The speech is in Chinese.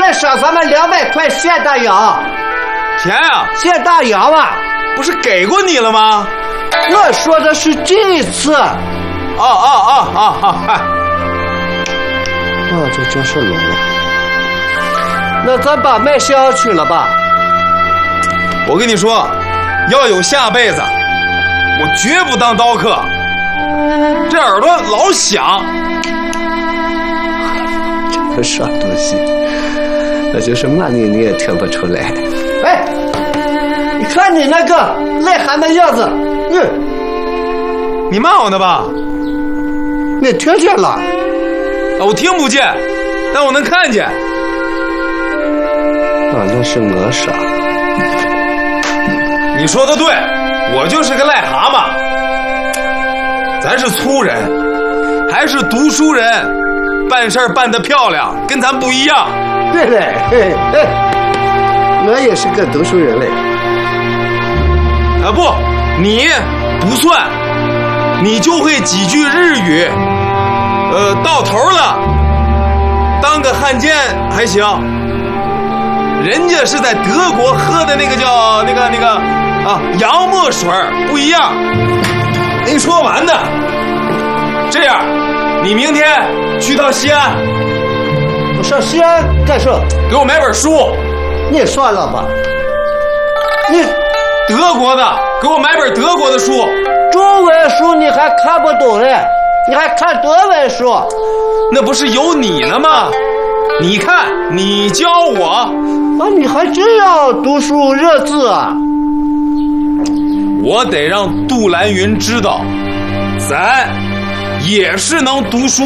再赏咱们200块现大洋。 钱啊， 现大洋啊， 不是给过你了吗？ 我说的是这次。这真是聋了。那咱把卖相去了吧？ 我跟你说，要有下辈子，我绝不当刀客。这耳朵老响。 这啥东西？那就是骂你也听不出来。哎，你看你那个癞蛤蟆样子， 你骂我呢吧？ 你听见了？ 我听不见，但我能看见。 那是我傻。 你说的对，我就是个癞蛤蟆。咱是粗人，还是读书人，办事办得漂亮，跟咱不一样。 对嘞，我也是个读书人嘞。 不，你不算，你就会几句日语。到头了，当个汉奸还行。人家是在德国喝的那个叫那个洋墨水，不一样。没说完呢。这样，你明天去趟西安。 我上西安干什么？ 给我买本书。 你算了吧。你德国的，给我买本德国的书。 中文书你还看不懂嘞，你还看德文书？ 那不是有你呢吗？你看，你教我。 你还真要读书认字啊？ 我得让杜兰云知道，咱也是能读书